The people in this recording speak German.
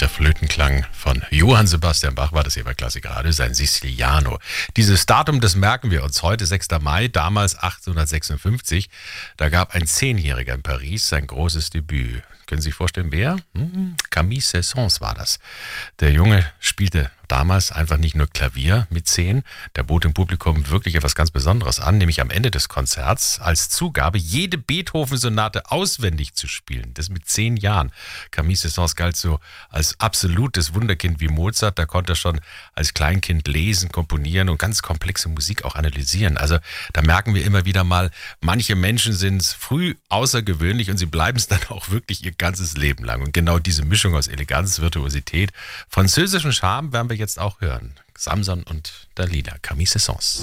Flötenklang von Johann Sebastian Bach war das hier bei Klassikradio, sein Siciliano. Dieses Datum, das merken wir uns heute, 6. Mai, damals 1856. Da gab ein 10-Jähriger in Paris sein großes Debüt. Können Sie sich vorstellen, wer? Camille Saint-Saëns war das. Der Junge spielte damals einfach nicht nur Klavier mit 10, der bot dem Publikum wirklich etwas ganz Besonderes an, nämlich am Ende des Konzerts als Zugabe jede Beethoven-Sonate auswendig zu spielen. Das mit 10 Jahren. Camille Saint-Saëns galt so als absolutes Wunderkind wie Mozart. Da konnte er schon als Kleinkind lesen, komponieren und ganz komplexe Musik auch analysieren. Also da merken wir immer wieder mal, manche Menschen sind früh außergewöhnlich und sie bleiben es dann auch wirklich ihr ganzes Leben lang. Und genau diese Mischung aus Eleganz, Virtuosität, französischen Charme werden wir jetzt auch hören. Samson und Dalila, Camille Saint-Saëns.